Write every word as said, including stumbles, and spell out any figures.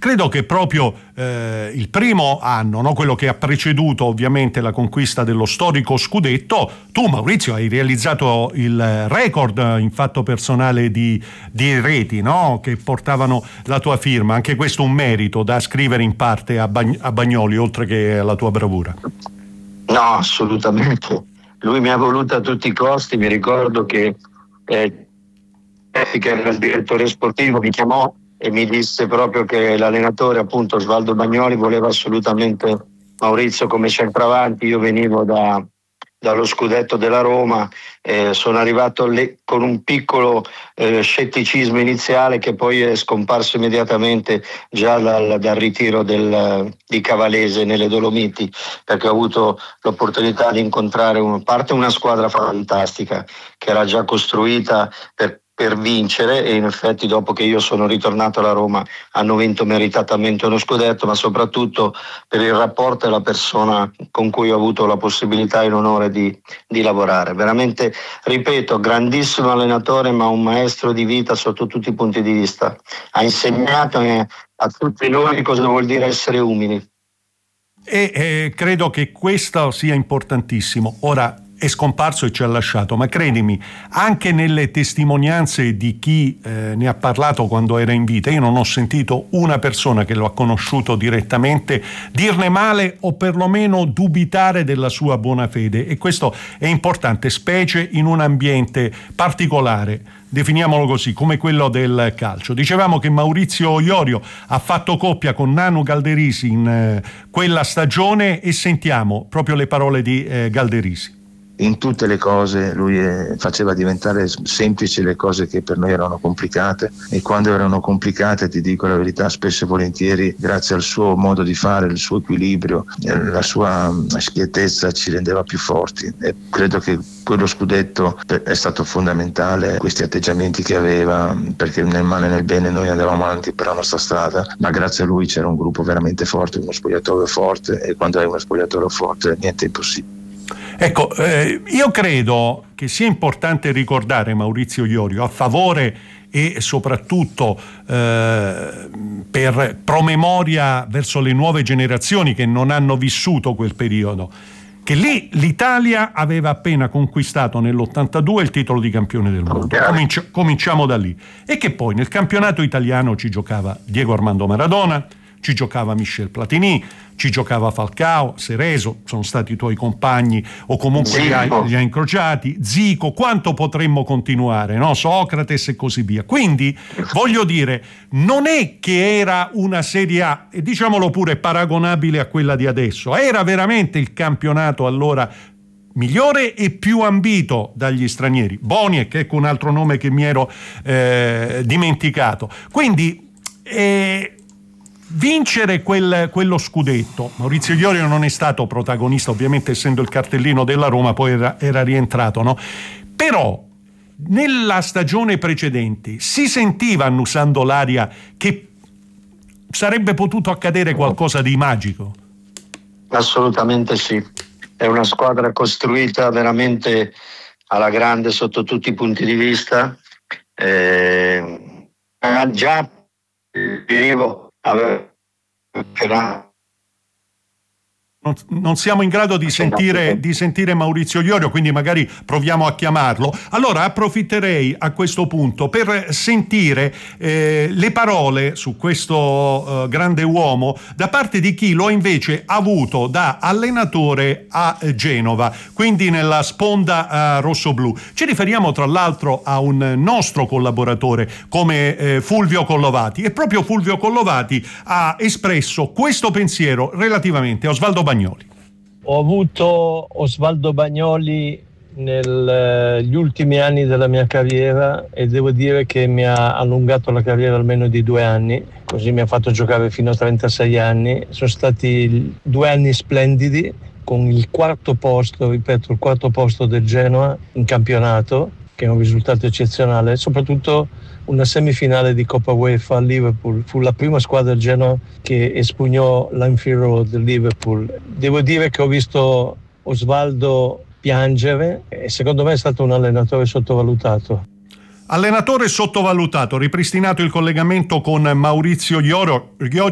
credo che proprio eh, il primo anno, no, quello che ha preceduto ovviamente la conquista dello storico scudetto, tu Maurizio hai realizzato il record in fatto personale di, di reti, no, che portavano la tua firma. Anche questo un merito da scrivere in parte a, Bag- a Bagnoli, oltre che alla tua bravura. No, assolutamente. Lui mi ha voluto a tutti i costi. Mi ricordo che eh, che era il direttore sportivo, mi chiamò e mi disse proprio che l'allenatore, appunto Osvaldo Bagnoli, voleva assolutamente Maurizio come centravanti. Io venivo da, dallo scudetto della Roma, eh, sono arrivato lì con un piccolo eh, scetticismo iniziale che poi è scomparso immediatamente già dal, dal ritiro del, di Cavalese nelle Dolomiti, perché ho avuto l'opportunità di incontrare una parte una squadra fantastica che era già costruita per per vincere, e in effetti dopo che io sono ritornato alla Roma hanno vinto meritatamente uno scudetto, ma soprattutto per il rapporto e la persona con cui ho avuto la possibilità e l'onore di, di lavorare. Veramente, ripeto, grandissimo allenatore, ma un maestro di vita sotto tutti i punti di vista. Ha insegnato a tutti noi cosa vuol dire essere umili. E eh, credo che questo sia importantissimo. Ora, è scomparso e ci ha lasciato, ma credimi, anche nelle testimonianze di chi eh, ne ha parlato quando era in vita, io non ho sentito una persona che lo ha conosciuto direttamente dirne male o perlomeno dubitare della sua buona fede, e questo è importante, specie in un ambiente particolare, definiamolo così, come quello del calcio. Dicevamo che Maurizio Iorio ha fatto coppia con Nanu Galderisi in eh, quella stagione, e sentiamo proprio le parole di eh, Galderisi. In tutte le cose lui eh, faceva diventare semplici le cose che per noi erano complicate, e quando erano complicate, ti dico la verità, spesso e volentieri, grazie al suo modo di fare, il suo equilibrio, eh, la sua schiettezza ci rendeva più forti, e credo che quello scudetto è stato fondamentale, questi atteggiamenti che aveva, perché nel male e nel bene noi andavamo avanti per la nostra strada, ma grazie a lui c'era un gruppo veramente forte, uno spogliatoio forte, e quando hai uno spogliatoio forte niente è impossibile. Ecco, eh, io credo che sia importante ricordare Maurizio Iorio a favore e soprattutto eh, per promemoria verso le nuove generazioni che non hanno vissuto quel periodo, che lì l'Italia aveva appena conquistato nell'ottantadue il titolo di campione del mondo. Cominci- cominciamo da lì. E che poi nel campionato italiano ci giocava Diego Armando Maradona, ci giocava Michel Platini, ci giocava Falcao, Cerezo, sono stati i tuoi compagni o comunque li hai, li hai incrociati, Zico, quanto potremmo continuare, no? Socrates e così via. Quindi voglio dire, non è che era una Serie A, e diciamolo pure, paragonabile a quella di adesso, era veramente il campionato allora migliore e più ambito dagli stranieri. Boniek, ecco un altro nome che mi ero eh, dimenticato. Quindi eh, vincere quel, quello scudetto, Maurizio Iorio non è stato protagonista, ovviamente essendo il cartellino della Roma, poi era, era rientrato, no? Però nella stagione precedente si sentiva, annusando l'aria, che sarebbe potuto accadere qualcosa di magico? Assolutamente sì, è una squadra costruita veramente alla grande sotto tutti i punti di vista, eh, già vivo Non, non siamo in grado di sentire, di sentire Maurizio Iorio, quindi magari proviamo a chiamarlo. Allora approfitterei a questo punto per sentire eh, le parole su questo eh, grande uomo da parte di chi lo ha invece avuto da allenatore a Genova, quindi nella sponda eh, rossoblù. Ci riferiamo tra l'altro a un nostro collaboratore come eh, Fulvio Collovati, e proprio Fulvio Collovati ha espresso questo pensiero relativamente a Osvaldo Bagnoli. Ho avuto Osvaldo Bagnoli negli ultimi anni della mia carriera, e devo dire che mi ha allungato la carriera almeno di due anni, così mi ha fatto giocare fino a trentasei anni. Sono stati due anni splendidi, con il quarto posto, ripeto, il quarto posto del Genoa in campionato, che è un risultato eccezionale, soprattutto una semifinale di Coppa UEFA a Liverpool. Fu la prima squadra del Genoa che espugnò l'Anfield Road del Liverpool. Devo dire che ho visto Osvaldo piangere, e secondo me è stato un allenatore sottovalutato. Allenatore sottovalutato, ripristinato il collegamento con Maurizio Iorio.